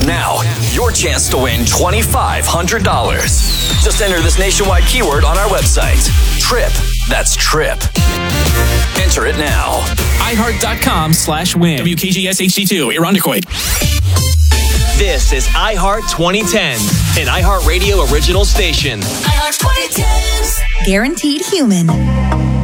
Now, your chance to win $2,500. Just enter this nationwide keyword on our website. TRIP. That's TRIP. Enter it now. iHeart.com/win. WKGS HD2, Irondequoit. This is iHeart 2010, an iHeartRadio original station. iHeart 2010s. Guaranteed human.